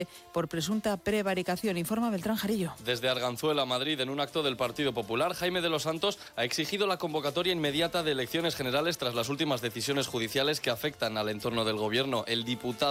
por presunta prevaricación, informa Beltrán Jarillo. Desde Arganzuela, Madrid, en un acto del Partido Popular, Jaime de los Santos ha exigido la convocatoria inmediata de elecciones generales tras las últimas decisiones judiciales que afectan al entorno del Gobierno. El diputado